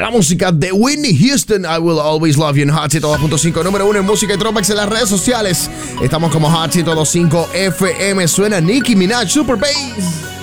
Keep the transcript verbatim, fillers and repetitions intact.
la música de Whitney Houston, I Will Always Love You en Hot ciento dos punto cinco, número uno en música y throwbacks en las redes sociales. Estamos como Hot ciento dos punto cinco F M. Suena Nicki Minaj, Super Bass.